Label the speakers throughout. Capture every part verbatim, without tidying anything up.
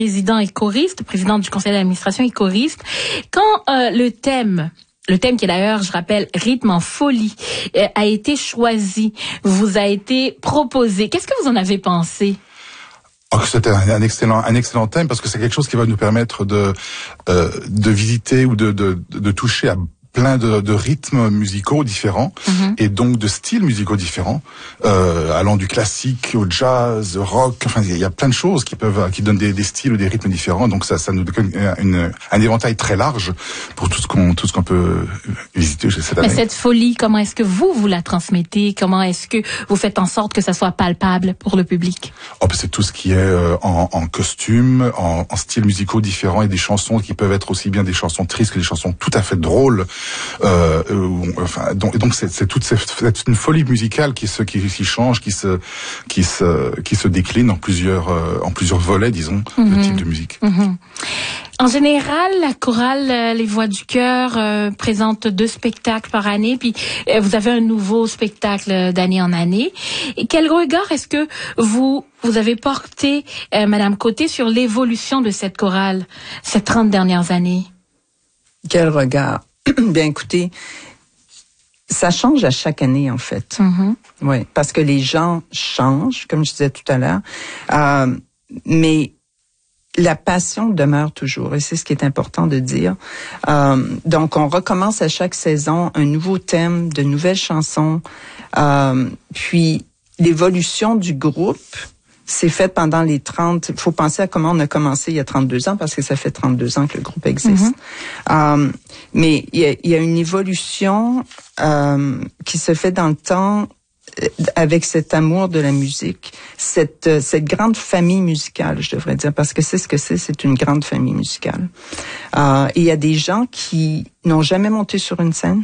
Speaker 1: Président et choriste, président du conseil d'administration et choriste. Quand euh, le thème, le thème qui est d'ailleurs, je rappelle, rythme en folie, euh, a été choisi, vous a été proposé, qu'est-ce que vous en avez pensé?
Speaker 2: Oh, c'était un excellent, un excellent thème parce que c'est quelque chose qui va nous permettre de euh, de visiter ou de de, de toucher à plein de, de rythmes musicaux différents mm-hmm. et donc de styles musicaux différents, euh, allant du classique au jazz, au rock. Enfin, il y a plein de choses qui peuvent, qui donnent des, des styles ou des rythmes différents. Donc ça, ça nous donne une, un éventail très large pour tout ce qu'on, tout ce qu'on peut visiter cette année.
Speaker 1: Mais cette folie, comment est-ce que vous vous la transmettez? Comment est-ce que vous faites en sorte que ça soit palpable pour le public?
Speaker 2: Oh, ben c'est tout ce qui est euh, en, en costume, en, en styles musicaux différents et des chansons qui peuvent être aussi bien des chansons tristes que des chansons tout à fait drôles. Euh, euh, enfin, donc, donc c'est, c'est toute cette, c'est une folie musicale qui se, qui, qui change, qui se, qui se, qui se décline en plusieurs, euh, en plusieurs volets, disons, mm-hmm. de type de musique.
Speaker 1: Mm-hmm. En général, la chorale Les Voix du Cœur euh, présente deux spectacles par année, puis euh, vous avez un nouveau spectacle d'année en année. Et quel regard est-ce que vous vous avez porté, euh, Madame Côté, sur l'évolution de cette chorale ces trente dernières années?
Speaker 3: Quel regard? Bien, écoutez, ça change à chaque année, en fait.
Speaker 1: Mm-hmm.
Speaker 3: Oui, parce que les gens changent, comme je disais tout à l'heure, euh, mais la passion demeure toujours, et c'est ce qui est important de dire. Euh, donc, on recommence à chaque saison un nouveau thème, de nouvelles chansons, euh, puis l'évolution du groupe c'est fait pendant les trente... Il faut penser à comment on a commencé il y a trente-deux ans, parce que ça fait trente-deux ans que le groupe existe. Mm-hmm. Euh, mais il y, a, il y a une évolution euh, qui se fait dans le temps avec cet amour de la musique, cette, cette grande famille musicale, je devrais dire, parce que c'est ce que c'est, c'est une grande famille musicale. Euh, et il y a des gens qui n'ont jamais monté sur une scène,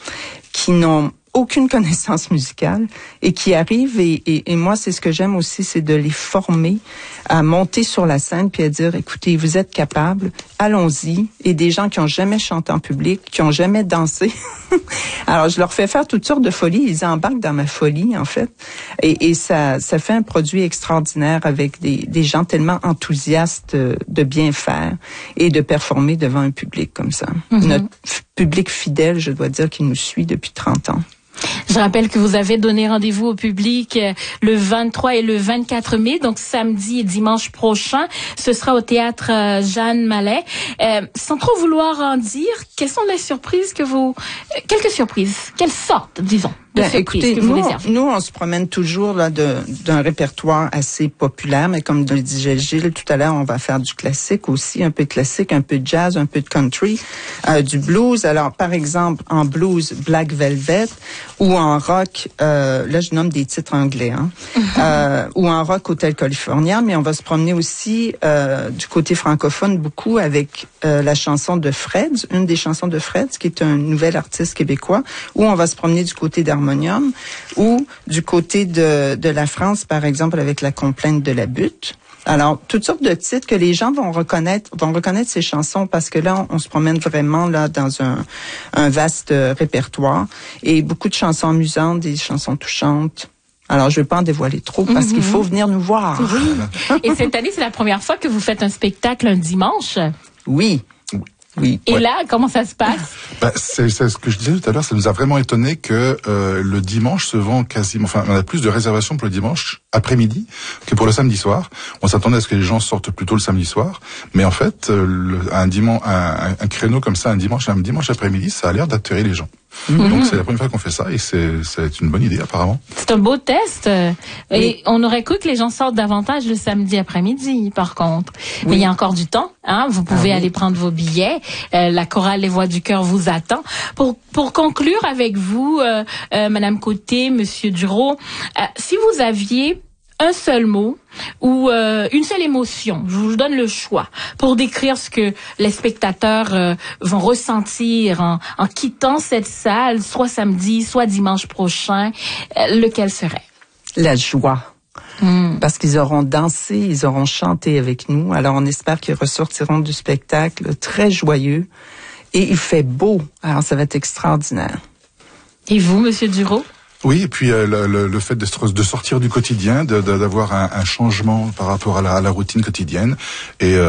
Speaker 3: qui n'ont aucune connaissance musicale et qui arrivent et, et, et moi c'est ce que j'aime aussi, c'est de les former à monter sur la scène puis à dire écoutez, vous êtes capables, allons-y. Et des gens qui ont jamais chanté en public, qui ont jamais dansé. Alors je leur fais faire toutes sortes de folies, ils embarquent dans ma folie en fait et, et ça ça fait un produit extraordinaire avec des, des gens tellement enthousiastes de bien faire et de performer devant un public comme ça. Mm-hmm. Notre f- public fidèle, je dois dire, qui nous suit depuis trente ans.
Speaker 1: Je rappelle que vous avez donné rendez-vous au public le vingt-trois et le vingt-quatre mai, donc samedi et dimanche prochain. Ce sera au théâtre Jeanne Mallet. Euh, sans trop vouloir en dire, quelles sont les surprises que vous... Quelques surprises, quelles sortes, disons, de
Speaker 3: ben,
Speaker 1: surprises
Speaker 3: écoutez,
Speaker 1: que vous
Speaker 3: nous,
Speaker 1: réservez?
Speaker 3: Nous, on se promène toujours là de, d'un répertoire assez populaire, mais comme le disait Gilles tout à l'heure, on va faire du classique aussi, un peu de classique, un peu de jazz, un peu de country, euh, du blues. Alors, par exemple, en blues, Black Velvet, ou en rock, euh, là je nomme des titres anglais, hein, euh, ou en rock Hotel California, mais on va se promener aussi euh, du côté francophone beaucoup avec euh, la chanson de Fred, une des chansons de Fred, qui est un nouvel artiste québécois, ou on va se promener du côté d'Harmonium, ou du côté de, de la France, par exemple, avec la complainte de la butte. Alors, toutes sortes de titres que les gens vont reconnaître, vont reconnaître ces chansons parce que là, on, on se promène vraiment là dans un, un vaste euh, répertoire et beaucoup de chansons amusantes, des chansons touchantes. Alors, je ne vais pas en dévoiler trop parce mm-hmm. qu'il faut venir nous voir.
Speaker 1: Oui. Et cette année, c'est la première fois que vous faites un spectacle un dimanche.
Speaker 3: Oui. Oui.
Speaker 1: Et
Speaker 2: ouais.
Speaker 1: là, comment ça se passe?
Speaker 2: Bah, c'est, c'est ce que je disais tout à l'heure, ça nous a vraiment étonné que euh, le dimanche se vend quasiment... Enfin, on a plus de réservations pour le dimanche après-midi que pour le samedi soir. On s'attendait à ce que les gens sortent plutôt le samedi soir. Mais en fait, euh, le, un, dimanche, un, un créneau comme ça, un dimanche, un dimanche après-midi, ça a l'air d'attirer les gens. Mm-hmm. Donc c'est la première fois qu'on fait ça et c'est, c'est une bonne idée apparemment. C'est
Speaker 1: un beau test. Et oui. On aurait cru que les gens sortent davantage le samedi après-midi, par contre. Oui. Mais il y a encore du temps. Hein? Vous pouvez ah, aller oui. prendre vos billets. Euh, la chorale Les Voix du Cœur vous attend. Pour pour conclure avec vous, euh, euh, Madame Côté, Monsieur Duro, euh, si vous aviez un seul mot ou euh, une seule émotion, je vous donne le choix pour décrire ce que les spectateurs euh, vont ressentir en, en quittant cette salle, soit samedi, soit dimanche prochain, euh, lequel serait?
Speaker 3: La joie. Mm. Parce qu'ils auront dansé, ils auront chanté avec nous. Alors on espère qu'ils ressortiront du spectacle très joyeux. Et il fait beau. Alors ça va être extraordinaire.
Speaker 1: Et vous, Monsieur Duro?
Speaker 2: Oui, et puis euh, le, le fait de, de sortir du quotidien, de, de, d'avoir un, un changement par rapport à la, à la routine quotidienne, et euh,